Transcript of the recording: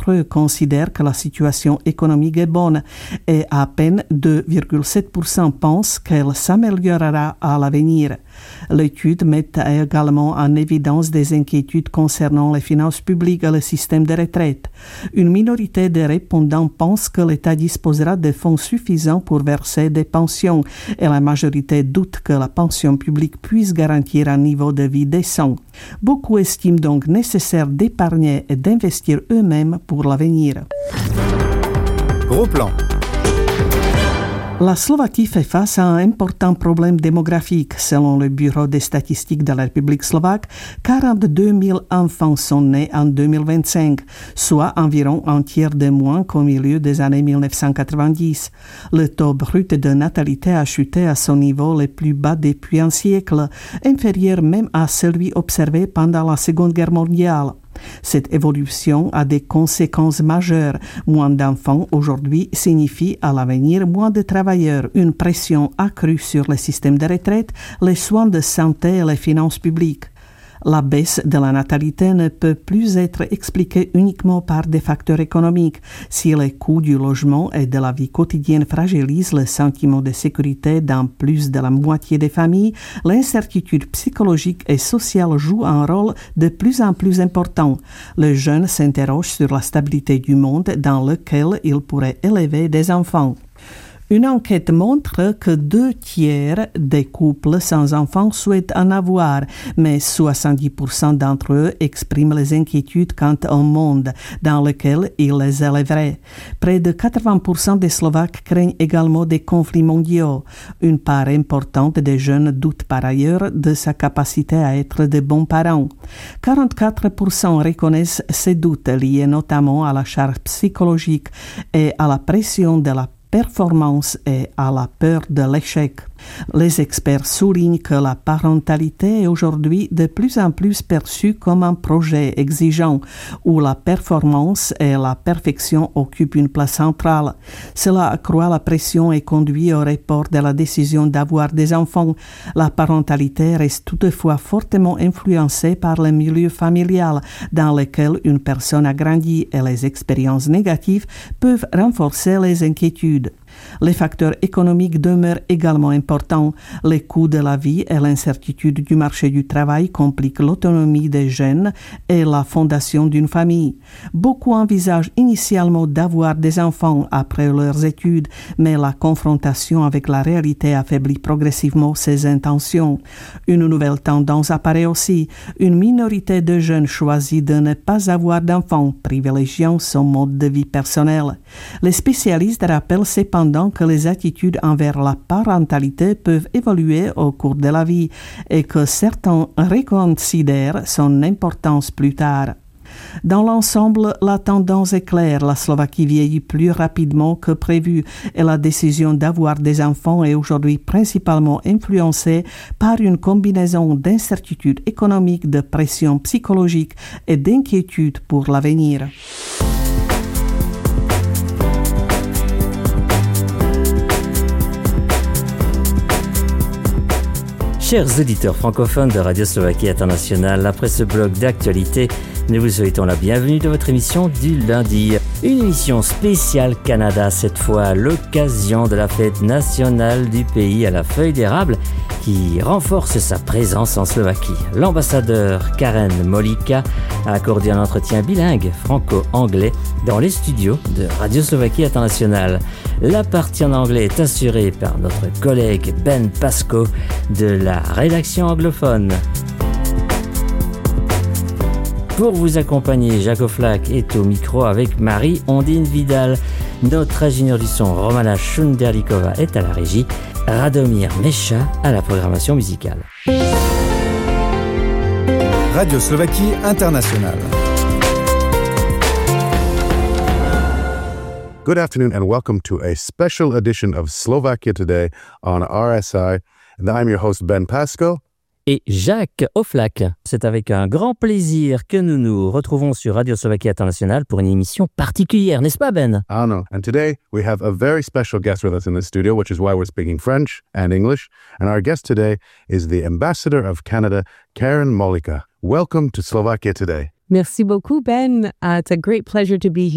d'entre eux considèrent que la situation économique est bonne et à peine 2,7% pensent qu'elle s'améliorera à l'avenir. L'étude met également en évidence des inquiétudes concernant les finances publiques et le système de retraite. Une minorité des répondants pense que l'État disposera de fonds suffisants pour verser des pensions et la majorité doute que la pension publique puisse garantir un niveau de vie décent. Beaucoup estiment donc nécessaire d'épargner et d'investir eux-mêmes pour l'avenir. Gros plan. La Slovaquie fait face à un important problème démographique. Selon le Bureau des statistiques de la République slovaque, 42 000 enfants sont nés en 2025, soit environ un tiers de moins qu'au milieu des années 1990. Le taux brut de natalité a chuté à son niveau le plus bas depuis un siècle, inférieur même à celui observé pendant la Seconde Guerre mondiale. Cette évolution a des conséquences majeures. Moins d'enfants aujourd'hui signifie à l'avenir moins de travailleurs, une pression accrue sur le système de retraite, les soins de santé et les finances publiques. La baisse de la natalité ne peut plus être expliquée uniquement par des facteurs économiques. Si les coûts du logement et de la vie quotidienne fragilisent le sentiment de sécurité dans plus de la moitié des familles, l'incertitude psychologique et sociale joue un rôle de plus en plus important. Les jeunes s'interrogent sur la stabilité du monde dans lequel ils pourraient élever des enfants. Une enquête montre que 2 tiers des couples sans enfants souhaitent en avoir, mais 70% d'entre eux expriment les inquiétudes quant au monde dans lequel ils les élèveraient. Près de 80% des Slovaques craignent également des conflits mondiaux. Une part importante des jeunes doute par ailleurs de sa capacité à être de bons parents. 44% reconnaissent ces doutes liés notamment à la charge psychologique et à la pression de la performance et à la peur de l'échec. Les experts soulignent que la parentalité est aujourd'hui de plus en plus perçue comme un projet exigeant, où la performance et la perfection occupent une place centrale. Cela accroît la pression et conduit au report de la décision d'avoir des enfants. La parentalité reste toutefois fortement influencée par le milieu familial dans lequel une personne a grandi et les expériences négatives peuvent renforcer les inquiétudes. Les facteurs économiques demeurent également importants. Les coûts de la vie et l'incertitude du marché du travail compliquent l'autonomie des jeunes et la fondation d'une famille. Beaucoup envisagent initialement d'avoir des enfants après leurs études, mais la confrontation avec la réalité affaiblit progressivement ces intentions. Une nouvelle tendance apparaît aussi. Une minorité de jeunes choisit de ne pas avoir d'enfants, privilégiant son mode de vie personnel. Les spécialistes rappellent cependant que les attitudes envers la parentalité peuvent évoluer au cours de la vie et que certains reconsidèrent son importance plus tard. Dans l'ensemble, la tendance est claire. La Slovaquie vieillit plus rapidement que prévu et la décision d'avoir des enfants est aujourd'hui principalement influencée par une combinaison d'incertitudes économiques, de pression psychologique et d'inquiétude pour l'avenir. Chers auditeurs francophones de Radio Slovaquie Internationale, après ce bloc d'actualité, nous vous souhaitons la bienvenue dans votre émission du lundi. Une émission spéciale Canada, cette fois à l'occasion de la fête nationale du pays à la feuille d'érable qui renforce sa présence en Slovaquie. L'ambassadeur Karen Molíka a accordé un entretien bilingue franco-anglais dans les studios de Radio Slovaquie Internationale. La partie en anglais est assurée par notre collègue Ben Pasco de la rédaction anglophone. Pour vous accompagner, Jacques Oflac est au micro avec Marie-Ondine Vidal. Notre ingénieur du son, Romana Shunderlikova, est à la régie. Radomir Mecha à la programmation musicale. Radio Slovaquie Internationale. Good afternoon and welcome to a special edition of Slovakia Today on RSI. And I'm your host Ben Pasco. Et Jacques Oflac. C'est avec un grand plaisir que nous nous retrouvons sur Radio Slovaquie Internationale pour une émission particulière, n'est-ce pas Ben? I know. And today we have a very special guest with us in the studio, which is why we're speaking French and English. And our guest today is the Ambassador of Canada, Karen Molíka. Welcome to Slovakia Today. Merci beaucoup, Ben. It's a great pleasure to be here.